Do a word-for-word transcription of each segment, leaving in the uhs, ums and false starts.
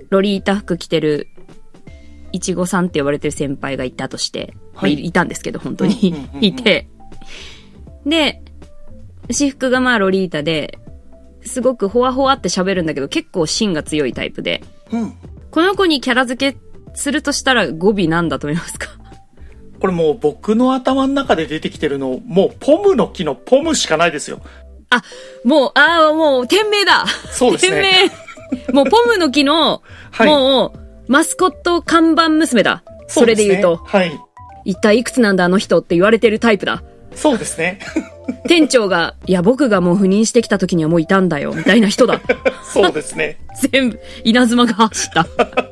ロリータ服着てるいちごさんって呼ばれてる先輩がいたとして、はい、いたんですけど本当に、うんうんうんうん、いて、で私服がまあロリータですごくホワホワって喋るんだけど結構芯が強いタイプで、うん、この子にキャラ付けするとしたら語尾なんだと思いますか？ これもう僕の頭の中で出てきてるの、もうポムの木のポムしかないですよ。 あ、もう、ああ、もう、店名だ。 そうですね。 店名。もうポムの木の、はい、もう、マスコット看板娘だ。それで言うと。 はい。 一体いくつなんだあの人って言われてるタイプだ。 そうですね。 店長が、いや僕がもう赴任してきた時にはもういたんだよ、みたいな人だ。 そうですね。 全部、稲妻が走った。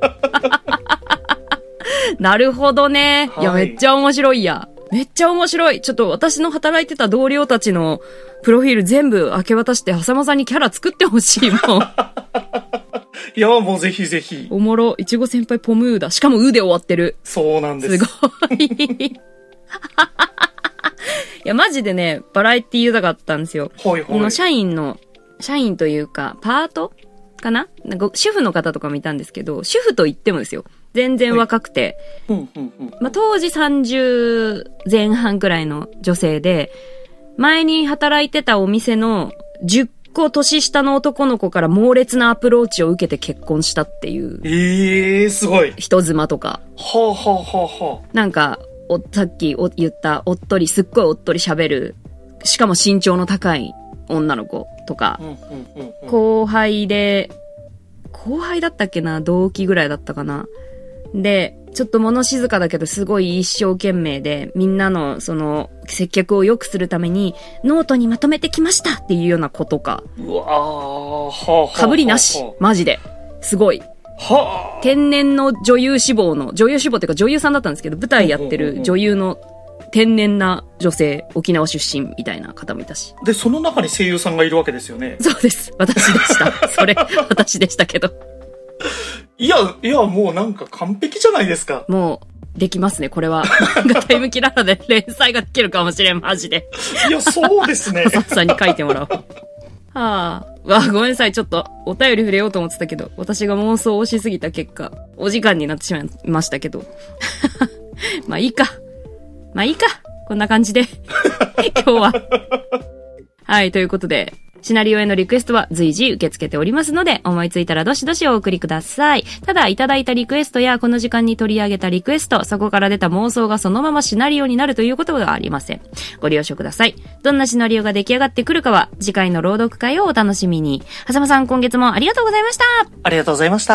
なるほどね。はい、いや、めっちゃ面白いや。めっちゃ面白い。ちょっと私の働いてた同僚たちのプロフィール全部明け渡して、はさまさんにキャラ作ってほしいもん。 いや、もうぜひぜひ。 おもろ。いちご先輩ポムーだ。しかもうで終わってる。 そうなんです。 すごい。いや、マジでね、バラエティ豊かったんですよ。 はいはい。 この社員の、社員というか、パートかななんか主婦の方とかもいたんですけど、主婦と言ってもですよ。全然若くて、はいうんうんうんまあ、当時さんじゅうぜん半くらいの女性で、前に働いてたお店のじゅっこ年下の男の子から猛烈なアプローチを受けて結婚したっていう。 ええー、すごい。 人妻とか。 はあ、はあはあはあ、 なんか、お、さっきお言ったおっとり、すっごいおっとり喋る、しかも身長の高い女の子とか、うんうんうんうん、後輩で、後輩だったっけな同期ぐらいだったかなで、ちょっと物静かだけどすごい一生懸命で、みんなのその接客を良くするためにノートにまとめてきましたっていうようなことか。 うわー、 かぶりなし。マジで。すごい。は天然の女優志望の、女優志望っていうか女優さんだったんですけど、舞台やってる女優の天然な女性、沖縄出身みたいな方もいたし。 で、その中に声優さんがいるわけですよね。 そうです。私でした。それ、私でしたけど。 いや、いや、もうなんか完璧じゃないですか。 もう、できますね、これは。漫画タイムキララで連載ができるかもしれん、マジで。 いや、そうですね。 浅田さんに書いてもらおう。はあ。わ、ごめんなさい、ちょっと、お便り触れようと思ってたけど、私が妄想をしすぎた結果、お時間になってしまいましたけど。まあいいか。まあいいか。こんな感じで。今日は。はい、ということで、シナリオへのリクエストは随時受け付けておりますので、思いついたらどしどしお送りください。ただ、いただいたリクエストやこの時間に取り上げたリクエスト、そこから出た妄想がそのままシナリオになるということはありません。ご了承ください。どんなシナリオが出来上がってくるかは、次回の朗読会をお楽しみに。はさまさん、今月もありがとうございました。 ありがとうございました。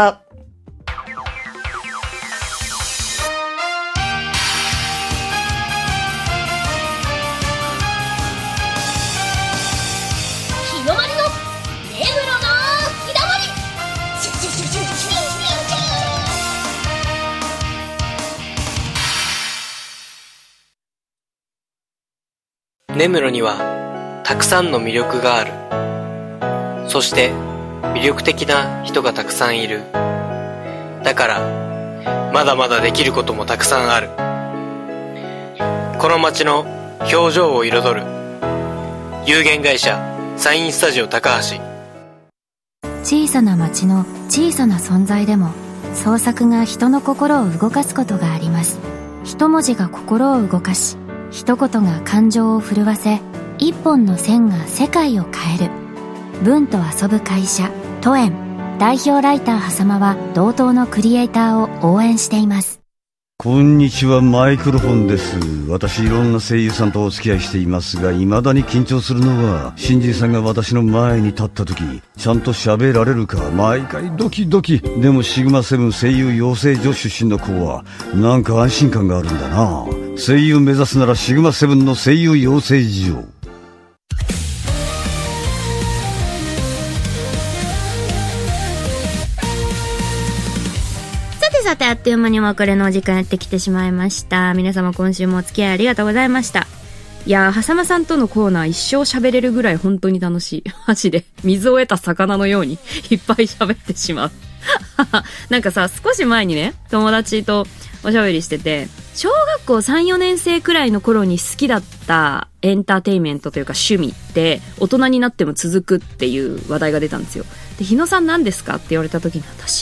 根室にはたくさんの魅力がある。そして魅力的な人がたくさんいる。だからまだまだできることもたくさんある。この街の表情を彩る有限会社サインスタジオ高橋。 小さな街の小さな存在でも創作が人の心を動かすことがあります。一文字が心を動かし、一言が感情を震わせ、一本の線が世界を変える。文と遊ぶ会社トエン代表ライターはさまは同等のクリエイターを応援しています。 こんにちは、マイクロフォンです。私いろんな声優さんとお付き合いしていますが、未だに緊張するのは新人さんが私の前に立った時ちゃんと喋られるか毎回ドキドキ。でもシグマセブン声優養成所出身の子はなんか安心感があるんだな。声優目指すならシグマセブンの声優養成所。 さて、あっという間にお別れのお時間やってきてしまいました。皆様今週もお付き合いありがとうございました。いやー、はさまさんとのコーナー一生喋れるぐらい本当に楽しい。マジで水を得た魚のようにいっぱい喋ってしまう。なんかさ、少し前にね、友達とおしゃべりしてて、小学校さん、よねん生くらいの頃に好きだったエンターテインメントというか趣味って大人になっても続くっていう話題が出たんですよ。で、日野さん何ですかって言われた時に、私